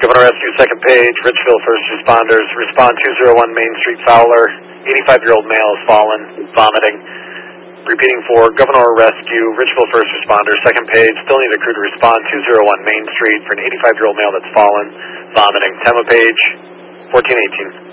Governor Rescue, second page, Richville first responders, respond 201 Main Street, Fowler, 85-year-old male is fallen, vomiting. Repeating for Governor Rescue, Richville first responders, second page, still need a crew to respond 201 Main Street for an 85-year-old male that's fallen, vomiting. Time of page, 1418.